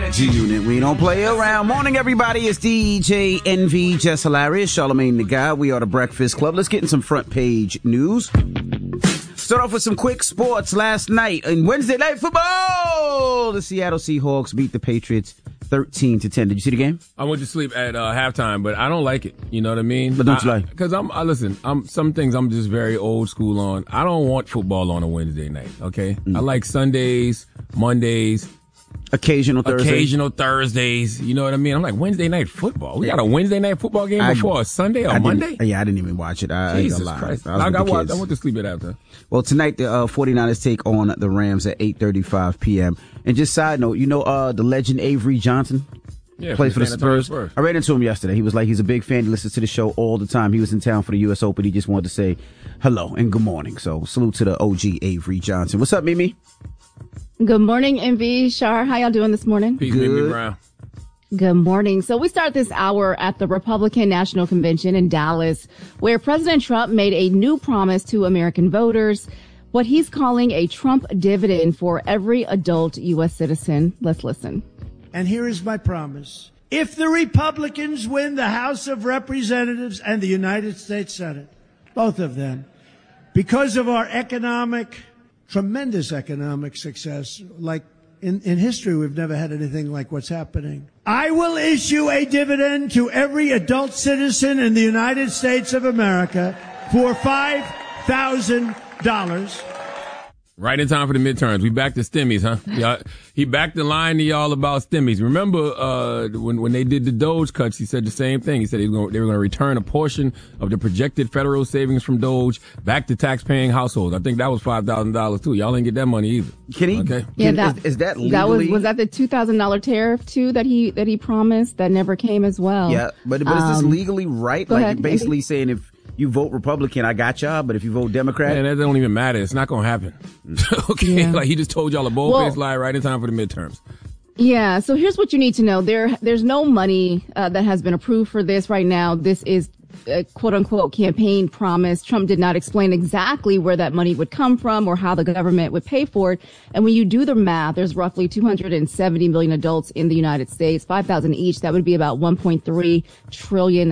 G-Unit, we don't play around. Morning, everybody. It's DJ NV, Just Hilarious, Charlamagne the Guy. We are the Breakfast Club. Let's get in some front page news. Start off with some quick sports. Last night in Wednesday Night Football, the Seattle Seahawks beat the Patriots 13-10. Did you see the game? I went to sleep at halftime, but I don't like it. You know what I mean? But don't you like? Because some things I'm just very old school on. I don't want football on a Wednesday night. Okay, I like Sundays, Mondays. Occasional Thursdays. You know what I mean? I'm like, Wednesday night football. We got a Wednesday night football game before a Sunday or Monday? Yeah, I didn't even watch it. Jesus Christ. I went to sleep at after. Well, tonight the 49ers take on the Rams at 8:35 p.m. And just side note, the legend Avery Johnson? Yeah, plays for the Spurs. I ran into him yesterday. He was like, he's a big fan. He listens to the show all the time. He was in town for the U.S. Open. He just wanted to say hello and good morning. So salute to the OG Avery Johnson. What's up, Mimi? Good morning, MV, Shar. How y'all doing this morning? Peace, Mimi Brown. Good morning. So we start this hour at the Republican National Convention in Dallas, where President Trump made a new promise to American voters, what he's calling a Trump dividend for every adult U.S. citizen. Let's listen. And here is my promise. If the Republicans win the House of Representatives and the United States Senate, both of them, because of our tremendous economic success, like in history, we've never had anything like what's happening. I will issue a dividend to every adult citizen in the United States of America for $5,000. Right in time for the midterms. We back to stimmies, huh? He backed the line to y'all about stimmies. Remember when they did the Doge cuts, he said the same thing. He said they were going to return a portion of the projected federal savings from Doge back to tax-paying households. I think that was $5,000 too. Y'all didn't get that money either. Can he? Okay. Yeah, is that legally? Was that the $2,000 tariff too that he promised that never came as well? Yeah, but is this legally right? Go ahead, basically saying if you vote Republican, I got y'all, but if you vote Democrat, that don't even matter. It's not going to happen. Okay, yeah. Like he just told y'all a bold-faced lie right in time for the midterms. Yeah, so here's what you need to know. There's no money that has been approved for this right now. This is a quote-unquote campaign promise. Trump did not explain exactly where that money would come from or how the government would pay for it. And when you do the math, there's roughly 270 million adults in the United States, 5,000 each. That would be about $1.3 trillion.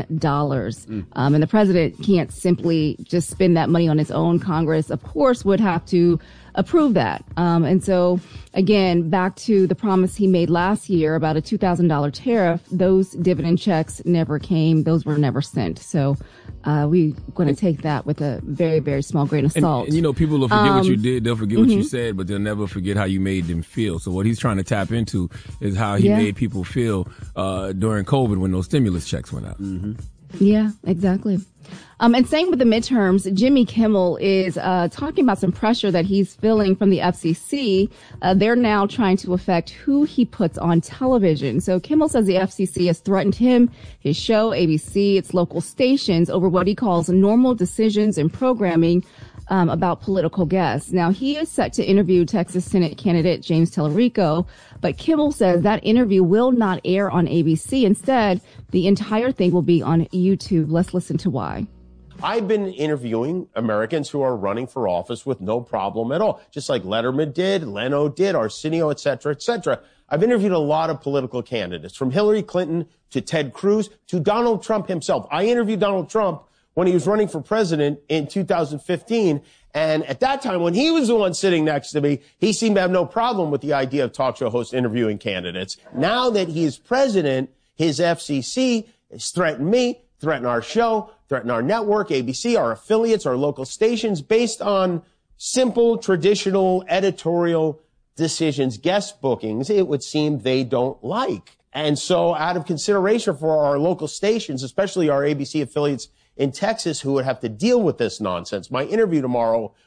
And the president can't simply just spend that money on his own. Congress, of course, would have to approve that. And so, again, back to the promise he made last year about a $2,000 tariff, those dividend checks never came. Those were never sent. So we're going to take that with a very, very small grain of salt. And people will forget what you did. They'll forget what you said, but they'll never forget how you made them feel. So what he's trying to tap into is how he made people feel during COVID when those stimulus checks went out. Mm-hmm. Yeah, exactly. And same with the midterms, Jimmy Kimmel is talking about some pressure that he's feeling from the FCC. They're now trying to affect who he puts on television. So Kimmel says the FCC has threatened him, his show, ABC, its local stations over what he calls normal decisions and programming about political guests. Now, he is set to interview Texas Senate candidate James Tallarico, but Kimmel says that interview will not air on ABC. Instead, the entire thing will be on YouTube. Let's listen to why. I've been interviewing Americans who are running for office with no problem at all, just like Letterman did, Leno did, Arsenio, et cetera, et cetera. I've interviewed a lot of political candidates, from Hillary Clinton to Ted Cruz to Donald Trump himself. I interviewed Donald Trump when he was running for president in 2015. And at that time, when he was the one sitting next to me, he seemed to have no problem with the idea of talk show hosts interviewing candidates. Now that he is president, his FCC has threatened me, threatened our show, threatened our network, ABC, our affiliates, our local stations, based on simple, traditional editorial decisions, guest bookings, it would seem they don't like. And so out of consideration for our local stations, especially our ABC affiliates in Texas, who would have to deal with this nonsense, my interview tomorrow